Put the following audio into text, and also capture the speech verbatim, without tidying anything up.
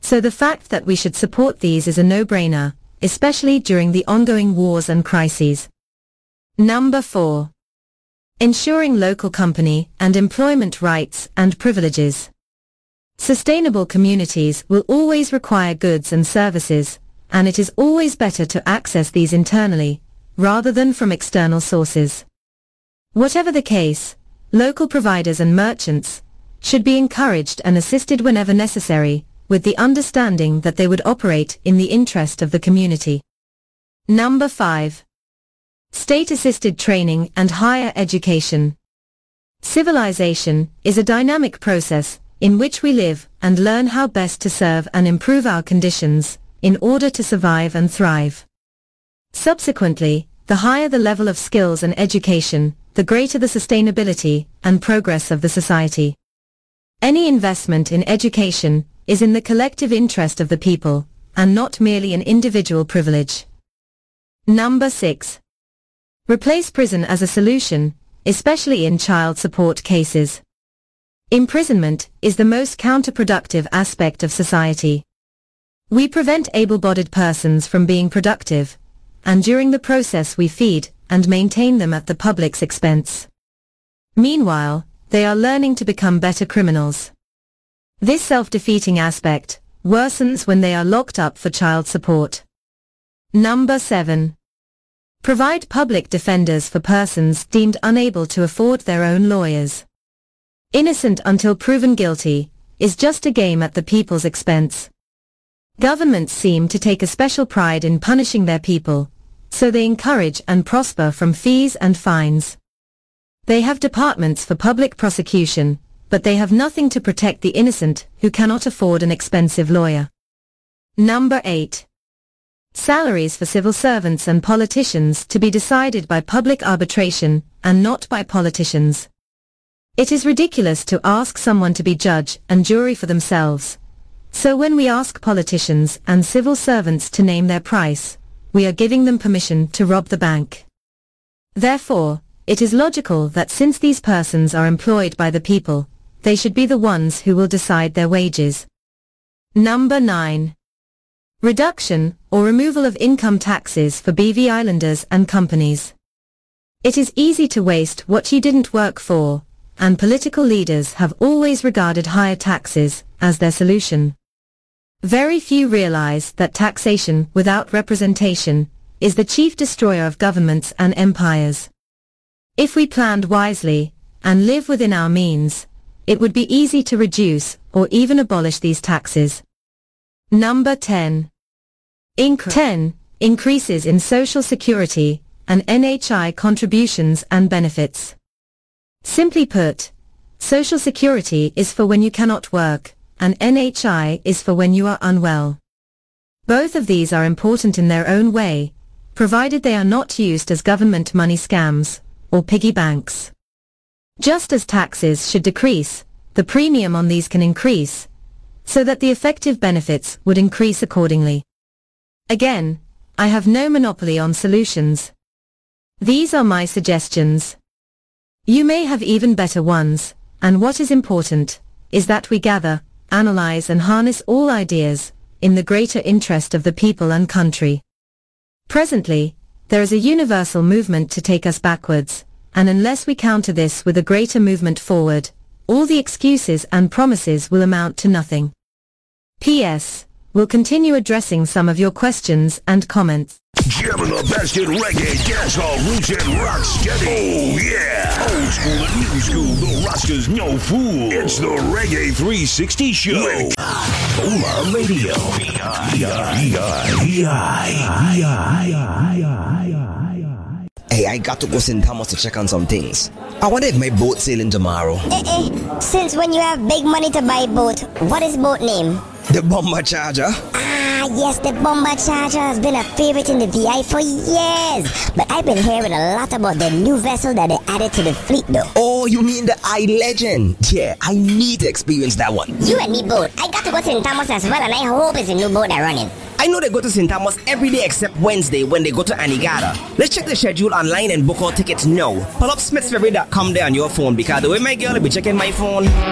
So the fact that we should support these is a no-brainer, especially during the ongoing wars and crises. Number four. Ensuring local company and employment rights and privileges. Sustainable communities will always require goods and services, and it is always better to access these internally, rather than from external sources. Whatever the case, local providers and merchants should be encouraged and assisted whenever necessary, with the understanding that they would operate in the interest of the community. Number five. State-assisted training and higher education. Civilization is a dynamic process in which we live and learn how best to serve and improve our conditions in order to survive and thrive. Subsequently, the higher the level of skills and education, the greater the sustainability and progress of the society. Any investment in education is in the collective interest of the people, and not merely an individual privilege. Number six. Replace prison as a solution, especially in child support cases. Imprisonment is the most counterproductive aspect of society. We prevent able-bodied persons from being productive, and during the process we feed and maintain them at the public's expense. Meanwhile, they are learning to become better criminals. This self-defeating aspect worsens when they are locked up for child support. Number seven. Provide public defenders for persons deemed unable to afford their own lawyers. Innocent until proven guilty is just a game at the people's expense. Governments seem to take a special pride in punishing their people, so they encourage and prosper from fees and fines. They have departments for public prosecution, but they have nothing to protect the innocent who cannot afford an expensive lawyer. Number eight. Salaries for civil servants and politicians to be decided by public arbitration and not by politicians. It is ridiculous to ask someone to be judge and jury for themselves. So when we ask politicians and civil servants to name their price, we are giving them permission to rob the bank. Therefore, it is logical that since these persons are employed by the people, they should be the ones who will decide their wages. Number nine. Reduction or removal of income taxes for B V Islanders and companies. It is easy to waste what you didn't work for, and political leaders have always regarded higher taxes as their solution. Very few realize that taxation without representation is the chief destroyer of governments and empires. If we planned wisely and live within our means, it would be easy to reduce or even abolish these taxes. Number ten. Inc- ten. Increases in Social Security and N H I contributions and benefits. Simply put, Social Security is for when you cannot work, and N H I is for when you are unwell. Both of these are important in their own way, provided they are not used as government money scams or piggy banks. Just as taxes should decrease, the premium on these can increase, so that the effective benefits would increase accordingly. Again, I have no monopoly on solutions. These are my suggestions. You may have even better ones, and what is important is that we gather, analyze and harness all ideas in the greater interest of the people and country. Presently, there is a universal movement to take us backwards, and unless we counter this with a greater movement forward, all the excuses and promises will amount to nothing. P S We'll continue addressing some of your questions and comments. Jamming the best in reggae, dancehall, roots and rock steady. Oh yeah! Old school and new school, the Rastas no fool. It's the Reggae three sixty Show. With Ola Radio. Hey, I got to go Saint Thomas to check on some things. I wonder if my boat's sailing tomorrow. Eh eh, since when you have big money to buy a boat, what is boat name? The Bomber Charger. Ah, yes, the Bomber Charger has been a favorite in the V I for years. But I've been hearing a lot about the new vessel that they added to the fleet though. Oh, you mean the I Legend? Yeah, I need to experience that one. You and me both. I got to go to Saint Thomas as well, and I hope it's a new boat they're running. I know they go to Saint Thomas every day except Wednesday when they go to Anegada. Let's check the schedule online and book our tickets now. Pull up smiths ferry dot com there on your phone because the way my girl will be checking my phone.